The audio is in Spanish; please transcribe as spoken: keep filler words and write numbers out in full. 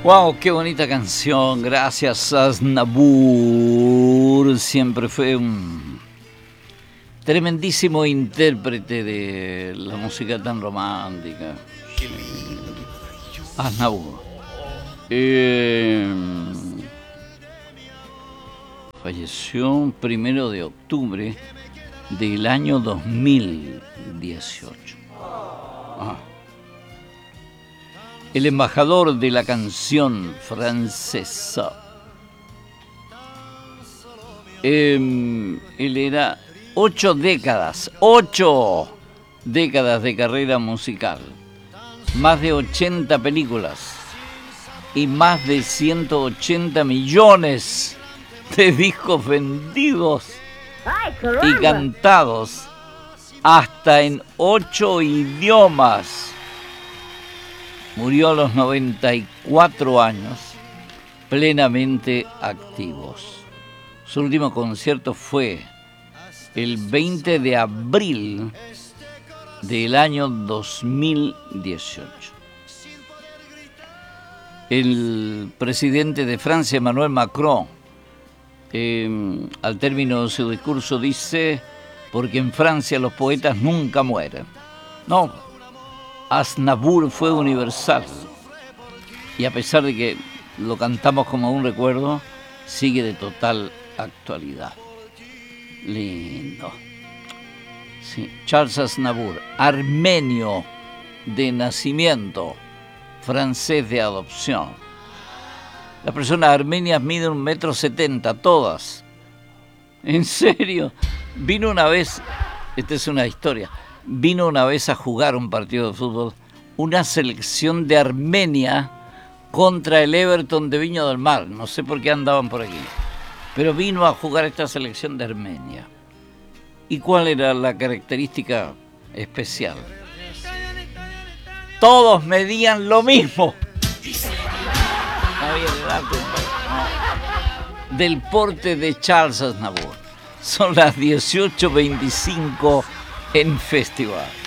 Wow, qué bonita canción. Gracias, Aznavour. Siempre fue un tremendísimo intérprete de la música tan romántica. Aznavour. Eh, falleció primero de octubre del año dos mil dieciocho. Ah. El embajador de la canción francesa. Eh, él era ocho décadas, ocho décadas de carrera musical, más de ochenta películas y más de ciento ochenta millones de discos vendidos y cantados hasta en ocho idiomas. Murió a los noventa y cuatro años, plenamente activos. Su último concierto fue el veinte de abril del año dos mil dieciocho. El presidente de Francia, Emmanuel Macron, eh, al término de su discurso dice: porque en Francia los poetas nunca mueren. No. Aznavour fue universal y a pesar de que lo cantamos como un recuerdo, sigue de total actualidad. Lindo. Sí. Charles Aznavour, armenio de nacimiento, francés de adopción. Las personas armenias miden un metro setenta, todas. ¿En serio? Vino una vez, esta es una historia. Vino una vez a jugar un partido de fútbol una selección de Armenia contra el Everton de Viña del Mar. No sé por qué andaban por aquí, pero vino a jugar esta selección de Armenia. ¿Y cuál era la característica especial? Todos medían lo mismo. Del porte de Charles Aznavour. Son las dieciocho veinticinco en Festival.